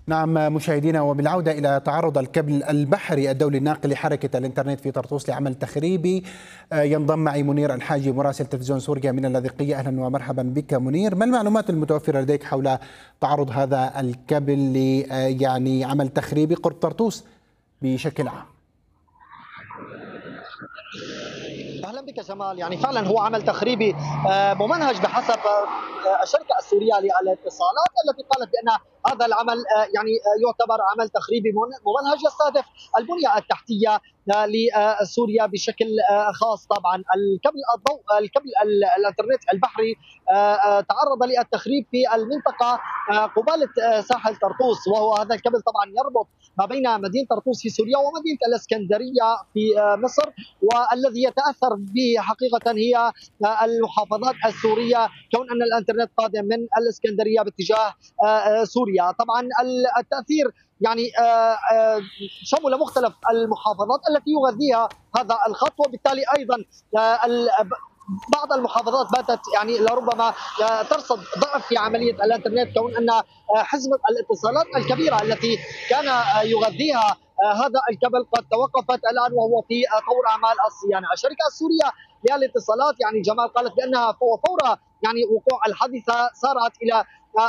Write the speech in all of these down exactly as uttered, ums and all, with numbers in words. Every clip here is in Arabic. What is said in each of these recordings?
نعم مشاهدينا، وبالعودة إلى تعرض الكابل البحري الدولي الناقل لحركة الإنترنت في طرطوس لعمل تخريبي، ينضم معي منير الحاجي مراسل تلفزيون سوريا من اللاذقية. أهلا ومرحبا بك منير. ما المعلومات المتوفرة لديك حول تعرض هذا الكابل ل يعني عمل تخريبي قرب طرطوس بشكل عام؟ اهلا بك جمال. يعني فعلا هو عمل تخريبي ممنهج بحسب الشركه السوريه للاتصالات التي قالت بان هذا العمل يعني يعتبر عمل تخريبي ممنهج يستهدف البنيه التحتيه لسوريا بشكل خاص. طبعا الكابل الضوء الكابل الانترنت البحري تعرض للتخريب في المنطقه قباله ساحل طرطوس، وهو هذا الكابل طبعا يربط ما بين مدينه طرطوس في سوريا ومدينه الاسكندريه في مصر، والذي يتاثر به حقيقه هي المحافظات السوريه، كون ان الانترنت قادم من الاسكندريه باتجاه سوريا. طبعا التاثير يعني شمل مختلف المحافظات التي يغذيها هذا الخط، وبالتالي ايضا بعض المحافظات باتت يعني لربما ترصد ضعف في عمليه الانترنت، كون ان حزمه الاتصالات الكبيره التي كان يغذيها هذا الكابل قد توقفت الان وهو في طور اعمال الصيانه. الشركه السوريه للاتصالات يعني جمال قالت بانها فور يعني وقوع الحادثه سارعت الى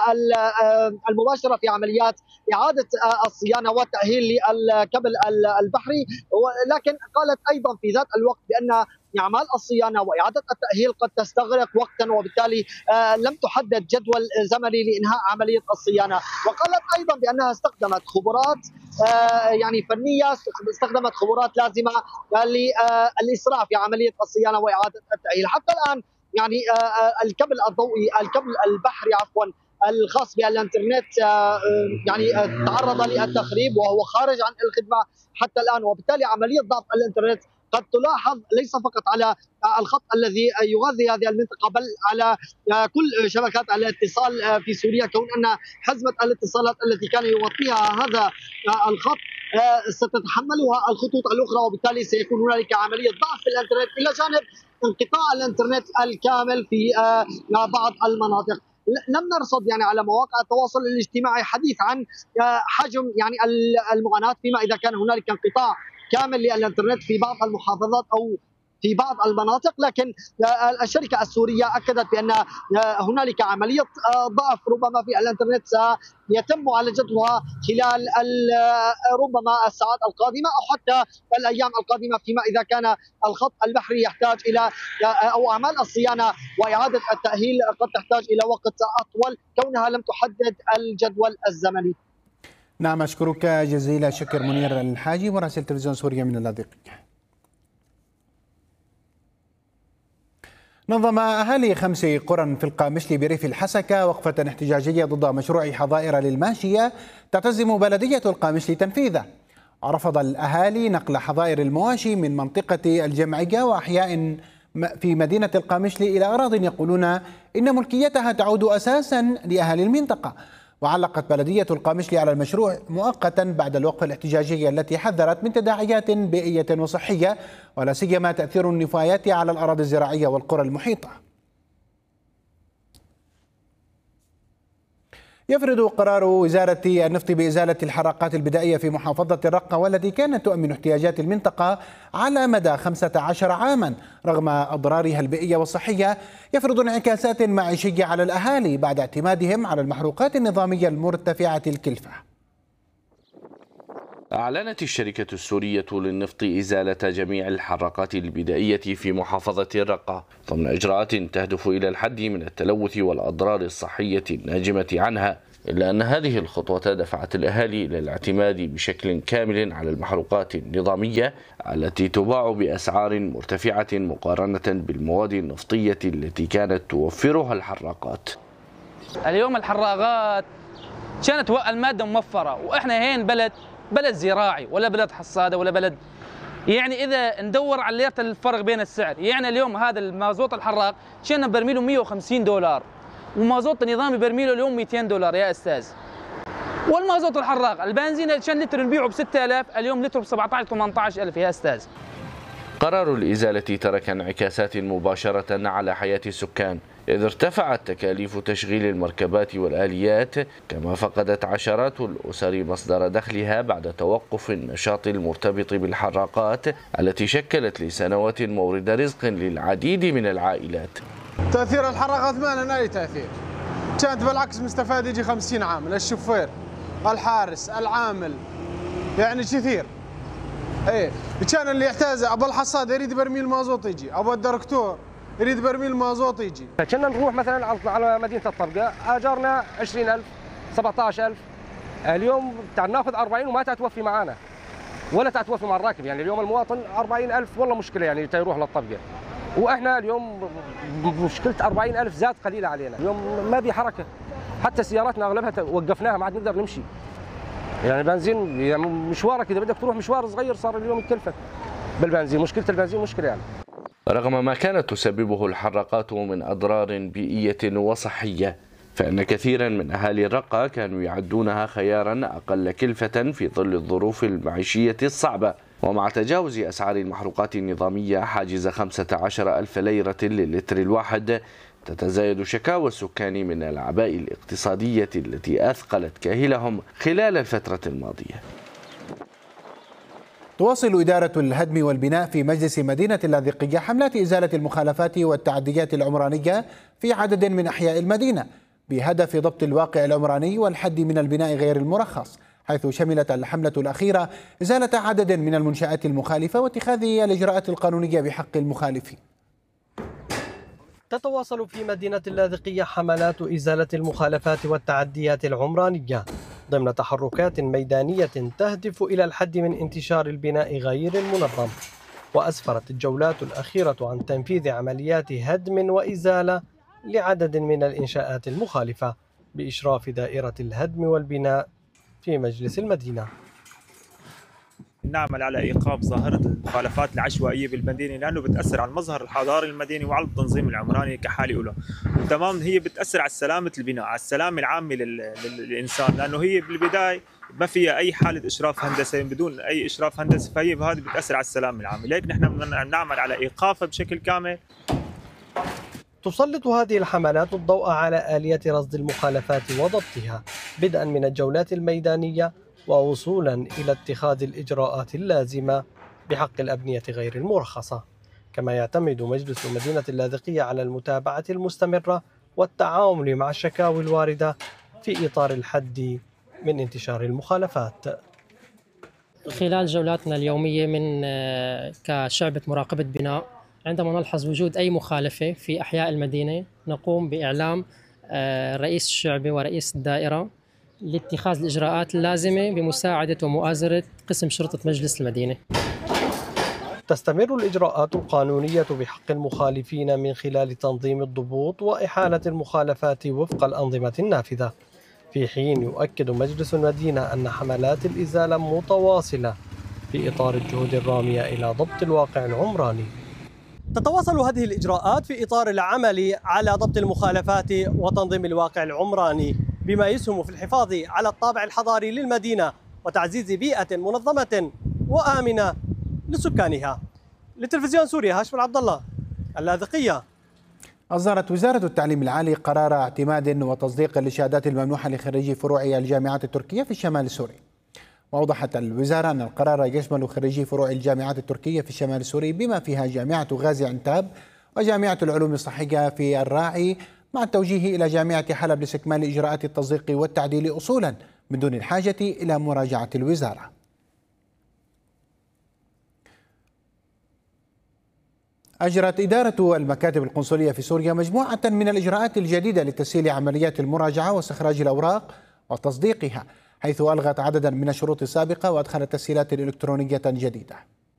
المباشره في عمليات اعاده الصيانه والتاهيل للكابل البحري، ولكن قالت ايضا في ذات الوقت بان اعمال الصيانه واعاده التاهيل قد تستغرق وقتا، وبالتالي لم تحدد جدول زمني لانهاء عمليه الصيانه. وقالت ايضا بانها استخدمت خبرات يعني فنيه، استخدمت خبرات لازمه للاسراع في عمليه الصيانه واعاده التاهيل. حتى الان يعني الكابل الضوئي الكابل البحري عفوا الخاص بالانترنت يعني تعرض للتخريب وهو خارج عن الخدمه حتى الان، وبالتالي عمليه ضعف الانترنت قد تلاحظ ليس فقط على الخط الذي يغذي هذه المنطقه بل على كل شبكات الاتصال في سوريا، كون ان حزمه الاتصالات التي كان يغطيها هذا الخط ستتحملها الخطوط الاخرى، وبالتالي سيكون هنالك عمليه ضعف في الانترنت الى جانب انقطاع الانترنت الكامل في بعض المناطق. لم نرصد يعني على مواقع التواصل الاجتماعي حديث عن حجم يعني المعاناه فيما اذا كان هنالك انقطاع كامل للانترنت في بعض المحافظات او في بعض المناطق، لكن الشركه السوريه اكدت بان هنالك عمليه ضعف ربما في الانترنت سيتم معالجتها خلال ربما الساعات القادمه او حتى الايام القادمه، فيما اذا كان الخط البحري يحتاج الى او اعمال الصيانه واعاده التاهيل قد تحتاج الى وقت اطول كونها لم تحدد الجدول الزمني. نعم، أشكرك جزيل الشكر منير الحاجي مراسل تلفزيون سوريا من اللاذقية. نظم أهالي خمس قرى في القامشلي بريف الحسكة وقفة احتجاجية ضد مشروع حظائر للماشية تعتزم بلدية القامشلي تنفيذه. رفض الأهالي نقل حظائر المواشي من منطقة الجمعية وأحياء في مدينة القامشلي إلى أراضٍ يقولون إن ملكيتها تعود أساسا لأهالي المنطقة. وعلقت بلدية القامشلي على المشروع مؤقتا بعد الوقفة الاحتجاجية التي حذرت من تداعيات بيئية وصحية ولا سيما تأثير النفايات على الأراضي الزراعية والقرى المحيطة. يفرض قرار وزارة النفط بإزالة الحراقات البدائية في محافظة الرقة والتي كانت تؤمن احتياجات المنطقة على مدى خمسة عشر عاما رغم أضرارها البيئية والصحية، يفرض انعكاسات معيشية على الأهالي بعد اعتمادهم على المحروقات النظامية المرتفعة الكلفة. أعلنت الشركة السورية للنفط إزالة جميع الحراقات البدائية في محافظة الرقة ضمن إجراءات تهدف إلى الحد من التلوث والأضرار الصحية الناجمة عنها، إلا أن هذه الخطوة دفعت الأهالي إلى الاعتماد بشكل كامل على المحروقات النظامية التي تباع بأسعار مرتفعة مقارنة بالمواد النفطية التي كانت توفرها الحراقات. اليوم الحراقات كانت المادة موفرة، وإحنا هين بلد بلد زراعي ولا بلد حصاده ولا بلد، يعني اذا ندور على ليره الفرق بين السعر، يعني اليوم هذا المازوت الحراق كان برميله مئة وخمسين دولار ومازوت النظامي برميله اليوم مئتين دولار يا استاذ. والمازوت الحراق البنزين كان لتر نبيعه ب ستة آلاف اليوم لتر ب سبعة عشر ثمانية عشر ألف يا استاذ. قرار الإزالة ترك انعكاسات مباشرة على حياة السكان، إذ ارتفعت تكاليف تشغيل المركبات والآليات، كما فقدت عشرات الأسر مصدر دخلها بعد توقف النشاط المرتبط بالحراقات التي شكلت لسنوات مورد رزق للعديد من العائلات. تأثير الحراقات ما لنا أي تأثير، كانت بالعكس مستفاد يجي خمسين عام، الشوفير، الحارس، العامل، يعني كثير. ايه كان اللي يحتاج ابو الحصاد يريد برميل مازوت يجي، ابو الدكتور يريد برميل مازوت يجي. كنا نروح مثلا على مدينه الطبقه اجرنا عشرين ألف سبعطعش ألف، اليوم تعال ناخذ أربعين وما تتوفي معانا ولا تتوفي مع الراكب. يعني اليوم المواطن أربعين ألف والله مشكله يعني يروح للطبقه، واحنا اليوم مشكله أربعين ألف زاد قليله علينا. اليوم ما بي حركه، حتى سياراتنا اغلبها وقفناها ما عاد نقدر نمشي. يعني بنزين يعني مشوارك اذا بدك تروح مشوار صغير صار اليوم يكلفك بالبنزين، مشكله البنزين مشكله يعني. رغم ما كانت تسببه الحراقات من أضرار بيئية وصحية، فإن كثيرا من أهالي الرقة كانوا يعدونها خيارا أقل كلفة في ظل الظروف المعيشية الصعبة. ومع تجاوز أسعار المحروقات النظامية حاجز خمسة عشر ألف ليرة للتر الواحد، تتزايد شكاوى السكان من الأعباء الاقتصادية التي أثقلت كاهلهم خلال الفترة الماضية. تواصل إدارة الهدم والبناء في مجلس مدينة اللاذقية حملات إزالة المخالفات والتعديات العمرانية في عدد من أحياء المدينة بهدف ضبط الواقع العمراني والحد من البناء غير المرخص، حيث شملت الحملة الأخيرة إزالة عدد من المنشآت المخالفة واتخاذ الإجراءات القانونية بحق المخالفين. تتواصل في مدينة اللاذقية حملات إزالة المخالفات والتعديات العمرانية ضمن تحركات ميدانية تهدف إلى الحد من انتشار البناء غير المنظم. وأسفرت الجولات الأخيرة عن تنفيذ عمليات هدم وإزالة لعدد من الإنشاءات المخالفة بإشراف دائرة الهدم والبناء في مجلس المدينة. نعمل على إيقاف ظاهرة المخالفات العشوائية بالمدينة، لأنه بتأثر على المظهر الحضاري المدني وعلى التنظيم العمراني كحالة له. تمام، هي بتأثر على سلامة البناء، على السلامة العامة للإنسان، لأنه هي بالبداية ما فيها أي حالة إشراف هندسي، بدون أي إشراف هندسي، فهي بهذه بتأثر على السلامة العامة، لذلك نحن نعمل على إيقافها بشكل كامل. تسلط هذه الحملات الضوء على آلية رصد المخالفات وضبطها، بدءا من الجولات الميدانية ووصولا إلى اتخاذ الإجراءات اللازمة بحق الأبنية غير المرخصة. كما يعتمد مجلس مدينة اللاذقية على المتابعة المستمرة والتعامل مع الشكاوي الواردة في إطار الحد من انتشار المخالفات. خلال جولاتنا اليومية من كشعبة مراقبة بناء، عندما نلحظ وجود أي مخالفة في أحياء المدينة نقوم بإعلام رئيس الشعبة ورئيس الدائرة لاتخاذ الإجراءات اللازمة بمساعدة ومؤازرة قسم شرطة مجلس المدينة. تستمر الإجراءات القانونية بحق المخالفين من خلال تنظيم الضبوط وإحالة المخالفات وفق الأنظمة النافذة، في حين يؤكد مجلس المدينة أن حملات الإزالة متواصلة في إطار الجهود الرامية إلى ضبط الواقع العمراني. تتواصل هذه الإجراءات في إطار العمل على ضبط المخالفات وتنظيم الواقع العمراني، بما يسهم في الحفاظ على الطابع الحضاري للمدينة وتعزيز بيئة منظمة وآمنة لسكانها. لتلفزيون سوريا، هاشم عبد الله، اللاذقية. أصدرت وزارة التعليم العالي قرار اعتماد وتصديق للشهادات الممنوحة لخريجي فروع الجامعات التركية في الشمال السوري. وأوضحت الوزارة أن القرار يشمل خريجي فروع الجامعات التركية في الشمال السوري بما فيها جامعة غازي عنتاب وجامعة العلوم الصحية في الراعي، مع التوجيه إلى جامعة حلب لاستكمال إجراءات التصديق والتعديل أصولا من دون الحاجة إلى مراجعة الوزارة. أجرت إدارة المكاتب القنصلية في سوريا مجموعة من الإجراءات الجديدة لتسهيل عمليات المراجعة واستخراج الأوراق وتصديقها، حيث ألغت عددا من الشروط السابقة وأدخلت تسهيلات إلكترونية جديدة.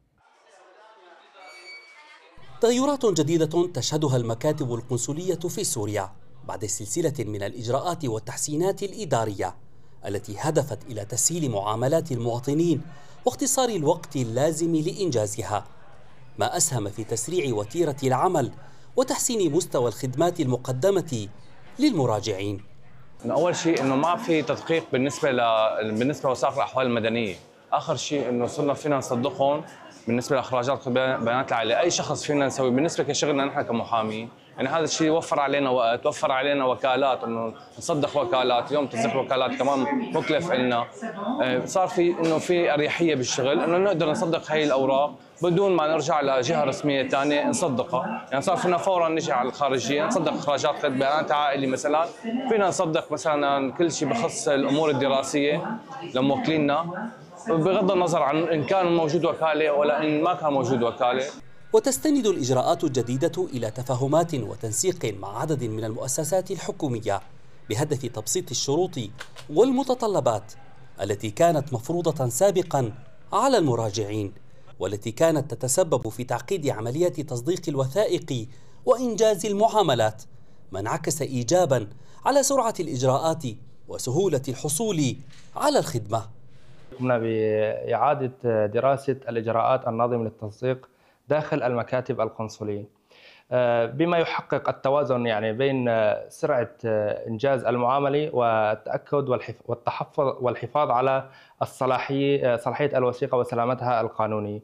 تغيرات جديدة تشهدها المكاتب القنصلية في سوريا بعد سلسلة من الإجراءات والتحسينات الإدارية التي هدفت إلى تسهيل معاملات المواطنين واختصار الوقت اللازم لإنجازها، ما أسهم في تسريع وتيرة العمل وتحسين مستوى الخدمات المقدمة للمراجعين. إنه أول شيء إنه ما في تدقيق بالنسبة ل بالنسبة لوثائق الأحوال المدنية، آخر شيء إنه صرنا فينا نصدقهم بالنسبة لإخراجات بيانات العائلة، أي شخص فينا نسوي بالنسبة لشغلنا نحن كمحامين، يعني هذا الشيء وفر علينا وقت، وفر علينا وكالات انه نصدق وكالات، اليوم تصديق وكالات كمان مكلف لنا. صار في انه في اريحيه بالشغل انه نقدر نصدق هي الاوراق بدون ما نرجع لجهه رسميه ثانيه نصدقها، يعني صار فينا فورا نجي على الخارجيه نصدق اخراجات قيد بيانات عائلي مثلا، فينا نصدق مثلا كل شيء بخص الامور الدراسيه لموكلينا بغض النظر عن ان كان موجود وكاله ولا ان ما كان موجود وكاله. وتستند الإجراءات الجديدة إلى تفاهمات وتنسيق مع عدد من المؤسسات الحكومية بهدف تبسيط الشروط والمتطلبات التي كانت مفروضة سابقا على المراجعين، والتي كانت تتسبب في تعقيد عملية تصديق الوثائق وإنجاز المعاملات، ما انعكس إيجابا على سرعة الإجراءات وسهولة الحصول على الخدمة. قمنا بإعادة دراسة الإجراءات الناظمة للتصديق داخل المكاتب القنصلية بما يحقق التوازن يعني بين سرعة إنجاز المعاملة والتأكد والتحفظ والحفاظ على الصلاحية صلاحية الوثيقة وسلامتها القانونية.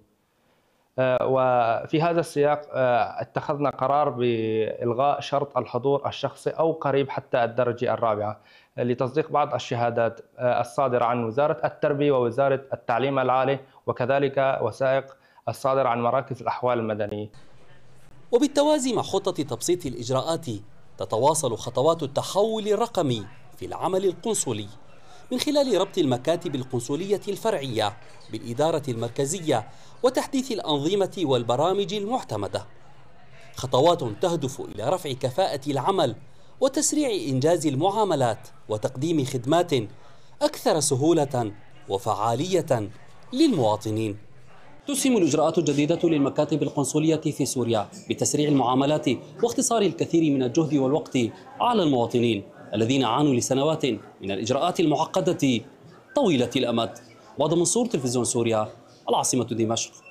وفي هذا السياق اتخذنا قرار بإلغاء شرط الحضور الشخصي أو قريب حتى الدرجة الرابعة لتصديق بعض الشهادات الصادرة عن وزارة التربية ووزارة التعليم العالي، وكذلك وثائق الصادرة عن مراكز الأحوال المدنية. وبالتوازي مع خطة تبسيط الإجراءات تتواصل خطوات التحول الرقمي في العمل القنصلي من خلال ربط المكاتب القنصلية الفرعية بالإدارة المركزية وتحديث الأنظمة والبرامج المعتمدة، خطوات تهدف إلى رفع كفاءة العمل وتسريع إنجاز المعاملات وتقديم خدمات أكثر سهولة وفعالية للمواطنين. تسهم الإجراءات الجديدة للمكاتب القنصلية في سوريا بتسريع المعاملات واختصار الكثير من الجهد والوقت على المواطنين الذين عانوا لسنوات من الإجراءات المعقدة طويلة الأمد. وهذا منصور، تلفزيون سوريا، العاصمة دمشق.